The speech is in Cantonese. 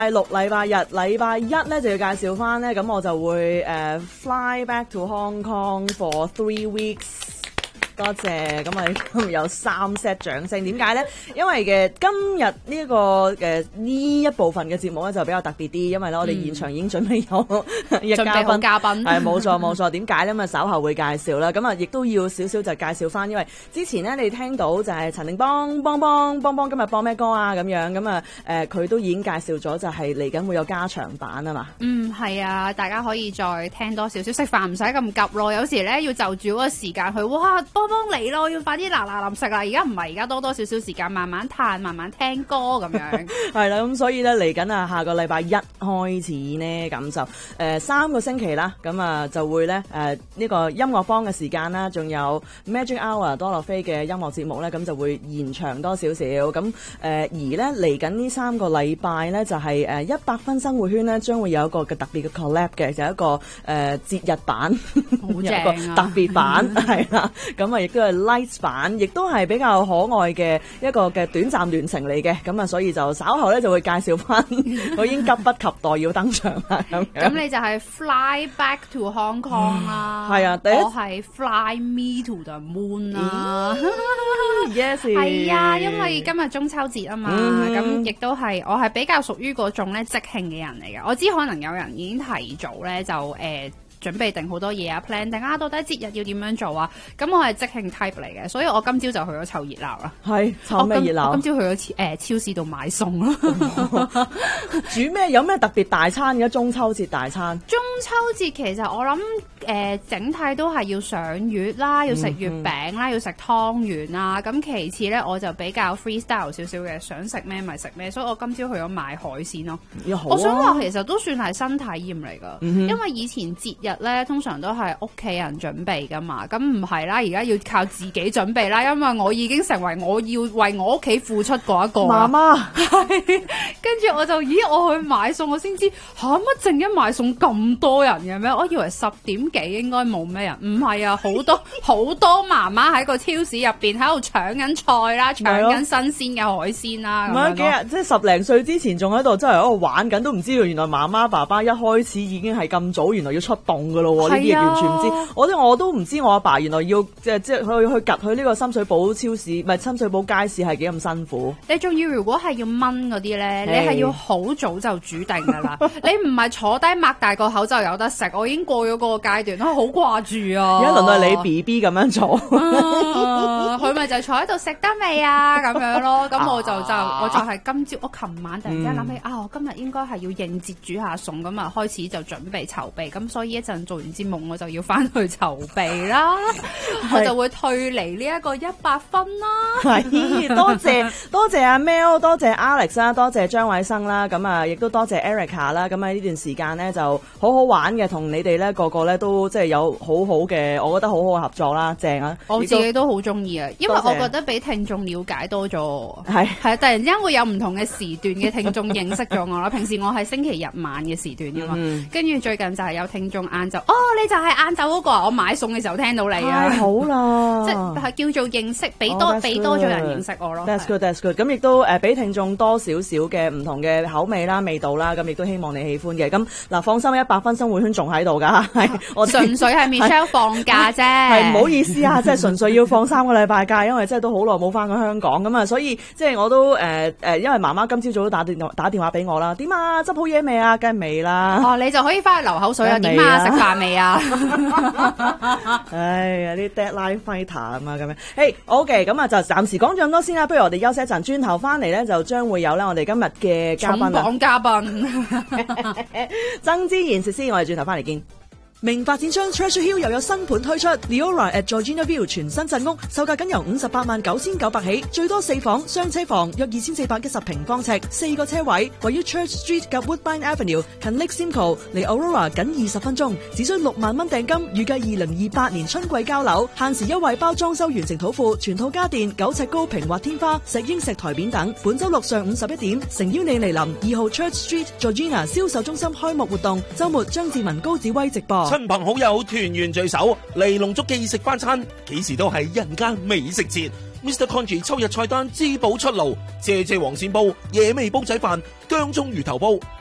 6禮拜日，禮拜一咧就要介紹翻咧，咁我就會fly back to Hong Kong for 3 weeks。多謝，咁啊今日有3 set 掌聲，點解咧？因為今日呢個呢一部分嘅節目咧就比較特別啲，因為咧我哋現場已經準備有一嘉賓，係冇錯，點解咧？咁啊稍後會介紹啦，咁啊亦都要少少就介紹翻，因為之前咧你聽到就係陳定邦今日播咩歌啊咁樣，咁啊佢都已經介紹咗，就係嚟緊會有加長版啊嘛。 係啊，大家可以再聽多少少，食飯唔使咁急咯，有時咧要就住嗰個時間去，哇！幫你咯，要快啲嗱食啦！而家唔係，而家多多少少時間慢慢嘆，慢慢聽歌咁樣。係啦，咁所以咧嚟緊啊，下個禮拜一開始呢，咁就3個星期啦，咁啊就會咧呢個音樂坊嘅時間啦，仲有 Magic Hour 多樂飛嘅音樂節目咧，咁就會延長多少少。咁而咧嚟緊呢3個禮拜咧，就係100分生活圈咧，將會有一個嘅特別嘅 collab 嘅，就係一個節日版， 好正啊， 有一個特別版係啦，咁亦都係 Lights 版，亦都係比較可愛嘅一個嘅短暫聯程嚟嘅，咁啊，所以就稍後咧就會介紹翻，我已經急不及待要登場啦咁樣。 咁你就係 Fly Back to Hong Kong 啦， 係啊， 我係 Fly Me to the Moon 啦 ，Yes， 係啊，因為今日中秋節啊嘛，咁亦都係我係比較屬於嗰種咧即興嘅人嚟嘅。我知可能有人已經提早咧就準備定好多嘢啊 plan 定啊，到底節日要點樣做啊？咁我係即興 type 嚟嘅，所以我今朝就去咗湊熱鬧啦。 係湊咩熱鬧？ 我今朝去咗超市度買餸咯。 煮咩？有咩特別大餐嘅？中秋節大餐？ 中秋節其實我諗整體都係要賞月啦，要食月餅啦，要食湯圓啦。咁其次咧，我就比較 freestyle 少少嘅，想食咩咪食咩，所以我今朝去咗買海鮮咯。我想話其實都算係新體驗嚟㗎，因為以前節日咧通常都係屋企人準備噶嘛，咁唔係啦，而家要靠自己準備啦，因為我已經成為我要為我屋企付出嗰一個媽媽。 跟住我就我去買餸，我先知乜正一買餸咁多人嘅咩？我以為10點幾應該冇咩人，唔係啊，好多媽媽喺個超市入邊喺度搶緊菜啦，搶緊新鮮嘅海鮮啦。 唔係幾日，即係10零歲之前仲喺度真係喺度玩緊，都唔知道原來媽媽爸爸一開始已經係咁早，原來要出動噶咯喎，呢啲嘢完全唔知。我都唔知我阿爸原來要即係去呢個深水埗超市，唔係深水埗街市係幾咁辛苦。 你仲要如果係要炆嗰啲咧，你係要好早就煮定噶啦，你唔係坐低擘大個口就有得食。我已經過咗嗰個階段，好掛住啊！ 而家輪到你 BB 咁樣做， 佢咪就坐喺度食得未啊咁樣咯。咁我就係今朝，我琴晚突然之間諗起我今日應該係要應節煮下餸，咁啊開始就準備籌備。咁所以一陣做完節目，我就要翻去籌備啦，我就會退離呢一個100分啦。 係，多謝阿 Mel， 多謝 Alex 啦，多謝張偉生啦，咁啊亦都多謝 Erica 啦。咁喺呢段時間咧就好好玩嘅，同你哋咧個個咧都即係有好好嘅，我覺得好好嘅合作啦，正啊！ 我自己都好中意啊，因為我覺得俾聽眾了解多咗，係啊，突然之間會有唔同嘅時段嘅聽眾認識咗我啦。平時我係星期日晚嘅時段噶嘛，跟住最近就係有聽眾晏晝，你就係晏晝嗰個，我買餸嘅時候聽到你啊， 好啦， 即係叫做認識，俾多咗人認識我咯。 That's good。咁亦都俾聽眾多少少嘅唔同嘅口味啦、味道啦，咁亦都希望你喜歡嘅。咁嗱，放心，100分生活圈仲喺度㗎，係我純粹係 Michelle 放假啫， 係唔好意思啊，即係純粹要放3個禮拜假，因為真係都好耐冇翻過香港咁啊，所以即係我都因為媽媽今朝早都打電話俾我啦，點啊，執好嘢未啊？梗係未啦。 你就可以翻去流口水啊？點啊？食飯未啊？ 哎呀，啲 deadline fighter 啊嘛咁樣。OK， 咁啊就暫時講咗咁多先啦，不如我哋休息一陣，轉頭翻嚟咧就將會有咧我哋今日嘅嘉賓重磅嘉賓曾之賢試試，我哋轉頭翻嚟見。名發展商 Treasure Hill 又有新盤推出 Leora at Georgina View 全新鎮屋，售價僅由589900起，最多4房雙車房，約2410平方尺，4個車位，位於 Church Street 及 Woodbine Avenue， 近 Lake Simcoe， 離 Aurora 僅20分鐘，只需6萬蚊訂金，預計2028年春季交樓，限時優惠包裝修完成土庫，全套家電，9尺高平滑天花，石英石台面等。本周六上午11點，誠邀你嚟臨2號 Church Street Georgina 銷售中心開幕活動，周末張志文高子威直播。 親朋好友團圓聚首，嚟龍竹記食翻餐，幾時都係人間美食節。 Mr. Congee 秋日菜單滋補出爐，謝謝黃鱔煲、野味煲仔飯、薑葱魚頭煲。